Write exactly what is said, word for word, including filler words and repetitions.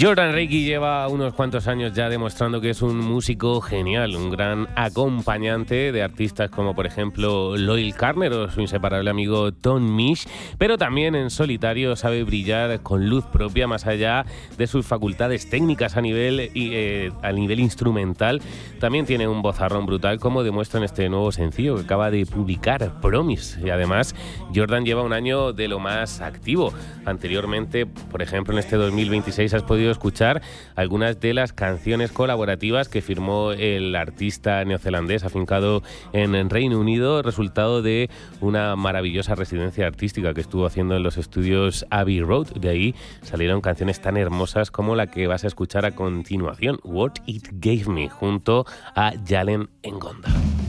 Jordan Rakei lleva unos cuantos años ya demostrando que es un músico genial, un gran acompañante de artistas como por ejemplo Loyle Carner o su inseparable amigo Tom Misch, pero también en solitario sabe brillar con luz propia más allá de sus facultades técnicas a nivel, eh, a nivel instrumental. También tiene un vozarrón brutal, como demuestra en este nuevo sencillo que acaba de publicar, Promise. Y además Jordan lleva un año de lo más activo. Anteriormente, por ejemplo en este dos mil veintiséis has podido escuchar algunas de las canciones colaborativas que firmó el artista neozelandés afincado en Reino Unido, resultado de una maravillosa residencia artística que estuvo haciendo en los estudios Abbey Road. De ahí salieron canciones tan hermosas como la que vas a escuchar a continuación, What It Gave Me, junto a Jalen Ngonda.